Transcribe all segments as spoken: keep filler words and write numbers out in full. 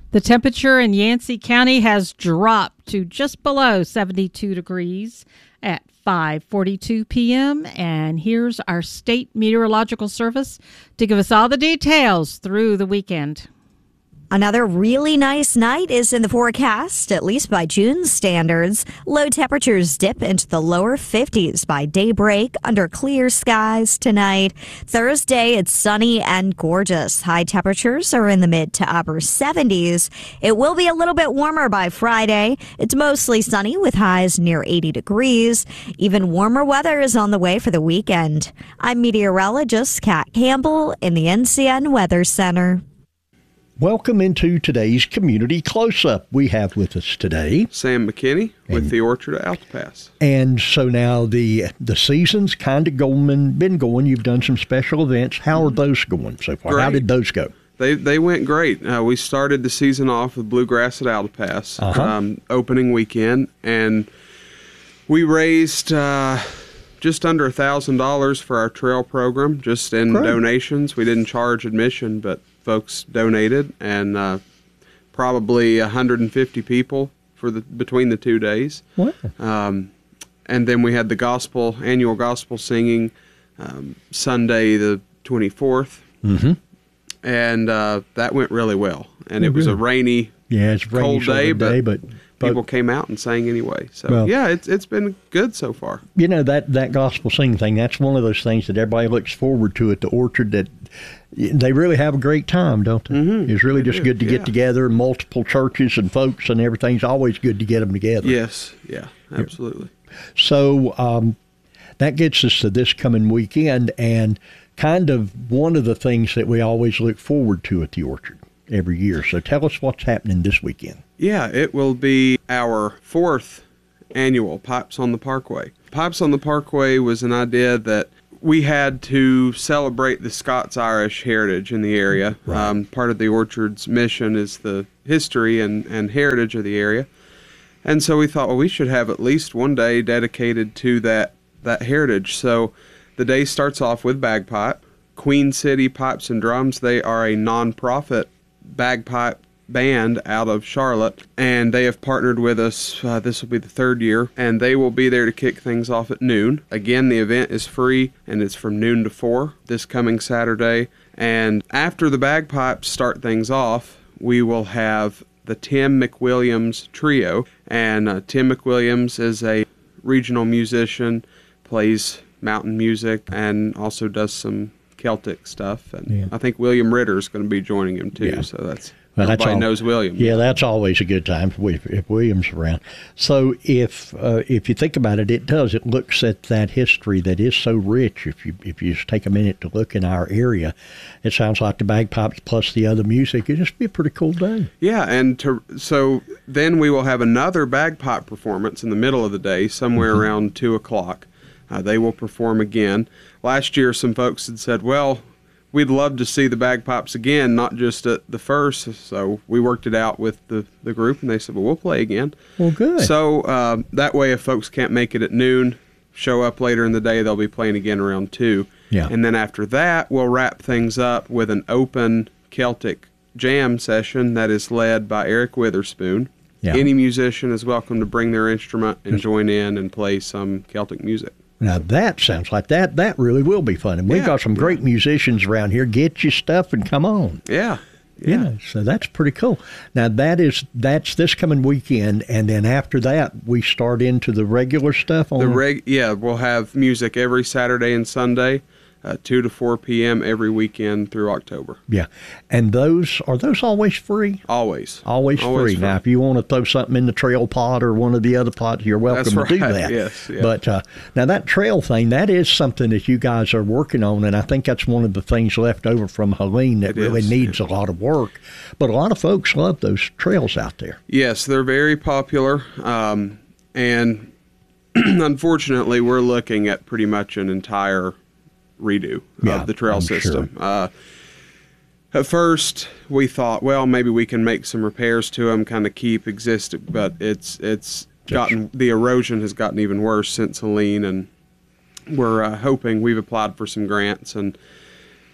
The temperature in Yancey County has dropped to just below seventy-two degrees at five forty-two p.m. And here's our State Meteorological Service to give us all the details through the weekend. Another really nice night is in the forecast, at least by June standards. Low temperatures dip into the lower fifties by daybreak under clear skies tonight. Thursday, it's sunny and gorgeous. High temperatures are in the mid to upper seventies. It will be a little bit warmer by Friday. It's mostly sunny with highs near eighty degrees. Even warmer weather is on the way for the weekend. I'm meteorologist Kat Campbell in the N C N Weather Center. Welcome into today's Community Close-Up. We have with us today Sam McKinney with and, the Orchard at Altapass. And so now the the season's kind of going, been going. You've done some special events. How are those going so far? Great. How did those go? They they went great. Uh, we started the season off with Bluegrass at Altapass, uh-huh. um, opening weekend, and we raised uh, just under one thousand dollars for our trail program, just in Great. donations. We didn't charge admission, but folks donated, and uh, probably one hundred fifty people for the between the two days. Wow. Um, and then we had the gospel annual gospel singing um, Sunday the twenty-fourth, mm-hmm. and uh, that went really well. And oh, it was good. a rainy, yeah, it's rainy cold day, day, but, but people but, came out and sang anyway. So well, yeah, it's it's been good so far. You know, that that gospel singing thing, that's one of those things that everybody looks forward to at the Orchard. That they really have a great time, don't they? Mm-hmm. It's really they just do. good to yeah. get together. Multiple churches and folks and everything's always good to get them together. Yes, yeah, absolutely. So um, that gets us to this coming weekend, and kind of one of the things that we always look forward to at the Orchard every year. So tell us what's happening this weekend. Yeah, it will be our fourth annual Pipes on the Parkway. Pipes on the Parkway was an idea that we had to celebrate the Scots-Irish heritage in the area. Right. Um, part of the Orchard's mission is the history and, and heritage of the area. And so we thought, well, we should have at least one day dedicated to that, that heritage. So the day starts off with bagpipe. Queen City Pipes and Drums, they are a nonprofit bagpipe band out of Charlotte, and they have partnered with us. Uh, this will be the third year, and they will be there to kick things off at noon. Again, the event is free, and it's from noon to four this coming Saturday. And after the bagpipes start things off, we will have the Tim McWilliams Trio, and uh, Tim McWilliams is a regional musician, plays mountain music, and also does some Celtic stuff. And yeah. I think William Ritter is going to be joining him too. Yeah. So that's well, everybody that's all, knows William. Yeah, that's always a good time if, if William's around. So if uh, if you think about it, it does. It looks at that history that is so rich. If you if you just take a minute to look in our area, it sounds like the bagpipes plus the other music. It'd just be a pretty cool day. Yeah, and to, so then we will have another bagpipe performance in the middle of the day, somewhere mm-hmm. around two o'clock. Uh, they will perform again. Last year, some folks had said, well, we'd love to see the bagpipes again, not just at the first. So we worked it out with the, the group, and they said, well, we'll play again. Well, good. So uh, that way, if folks can't make it at noon, show up later in the day, they'll be playing again around two. Yeah. And then after that, we'll wrap things up with an open Celtic jam session that is led by Eric Witherspoon. Yeah. Any musician is welcome to bring their instrument and join in and play some Celtic music. Now that sounds like that. That really will be fun. And we've yeah, got some great yeah. musicians around here. Get your stuff and come on. Yeah. Yeah. yeah. So that's pretty cool. Now that is that's this coming weekend, and then after that we start into the regular stuff on the reg. Yeah, we'll have music every Saturday and Sunday. Uh, two to four p.m. every weekend through October. Yeah. And those, are those always free? Always. Always, always free. free. Now, if you want to throw something in the trail pot or one of the other pots, you're welcome That's to right. do that. Yes, yeah. But uh, now that trail thing, that is something that you guys are working on, and I think that's one of the things left over from Helene that It really is, needs yeah. a lot of work. But a lot of folks love those trails out there. Yes, they're very popular, um, and unfortunately, we're looking at pretty much an entire redo yeah, of the trail I'm system. Sure. Uh, at first, we thought, well, maybe we can make some repairs to them, kind of keep existing, but it's it's gotten the erosion has gotten even worse since Helene, and we're uh, hoping we've applied for some grants and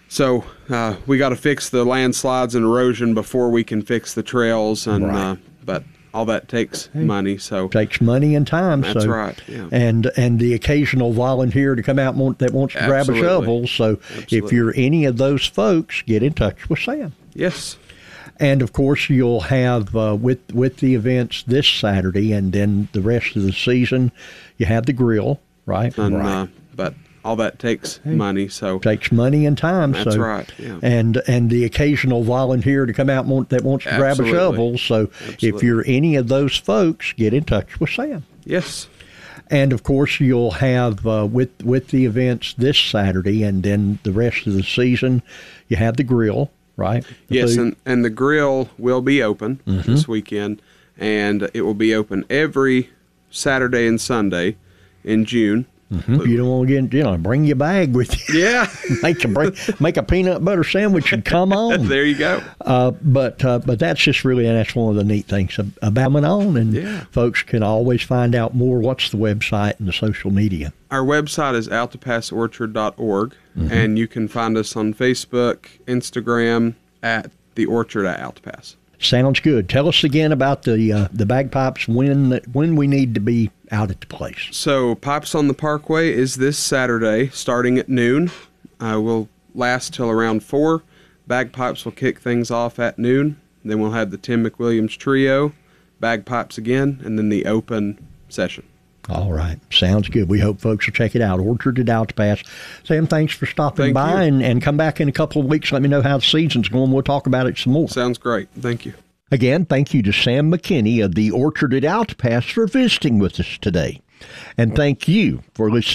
So uh, we got to fix the landslides and erosion before we can fix the trails, and Right. uh, but all that takes money. So Takes money and time. That's so, right, yeah. And and the occasional volunteer to come out and want, that wants to Absolutely. grab a shovel. So if Absolutely. you're any of those folks, get in touch with Sam. yes, And of course, you'll have uh, with with the events this Saturday, and then the rest of the season, you have the grill, right? and right. uh, but all that takes money. So Takes money and time. That's so, right, yeah. And and the occasional volunteer to come out and want, that wants to Absolutely. grab a shovel. So if Absolutely. you're any of those folks, get in touch with Sam. yes, And of course, you'll have uh, with with the events this Saturday, and then the rest of the season, you have the grill, right? The yes, food. and and the grill will be open Mm-hmm. this weekend, and it will be open every Saturday and Sunday in June. You don't want to get, you know, bring your bag with you. Yeah, make a bring, make a peanut butter sandwich and come on. there you go. Uh, but uh, but that's just really, and that's one of the neat things ab- about coming on. And Yeah. folks can always find out more. What's the website and the social media? Our website is altapass orchard dot org, Mm-hmm. and you can find us on Facebook, Instagram at the Orchard at Altapass. Sounds good. Tell us again about the uh, the bagpipes. When when we need to be out at the place. So, Pipes on the Parkway is this Saturday, starting at noon. Uh, we'll last till around four. Bagpipes will kick things off at noon. Then we'll have the Tim McWilliams Trio, bagpipes again, and then the open session. All right. Sounds good. We hope folks will check it out. Orchard at Altapass. Sam, thanks for stopping Thank by, you. and, and come back in a couple of weeks. Let me know how the season's going. We'll talk about it some more. Sounds great. Thank you. Again, thank you to Sam McKinney of the Orchard at Altapass for visiting with us today. And thank you for listening.